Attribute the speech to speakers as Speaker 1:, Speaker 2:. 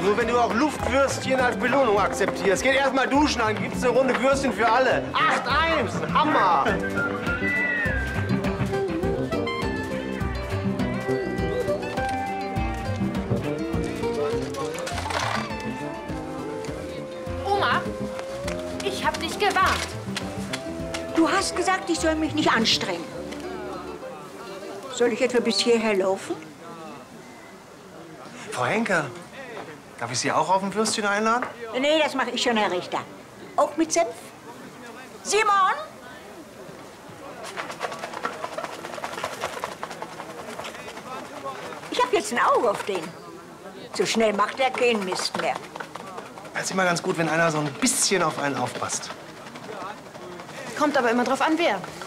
Speaker 1: Nur wenn du auch Luftwürstchen als Belohnung akzeptierst. Geht erst mal duschen, dann gibt's eine Runde Würstchen für alle. 8-1, Hammer!
Speaker 2: Oma, ich hab dich gewarnt.
Speaker 3: Du hast gesagt, ich soll mich nicht anstrengen. Soll ich etwa bis hierher laufen?
Speaker 1: Frau Henke, darf ich Sie auch auf ein Würstchen einladen?
Speaker 3: Nee, das mache ich schon, Herr Richter. Auch mit Senf? Simon? Ich habe jetzt ein Auge auf den. So schnell macht er keinen Mist mehr.
Speaker 1: Es ist immer ganz gut, wenn einer so ein bisschen auf einen aufpasst.
Speaker 2: Kommt aber immer drauf an, wer.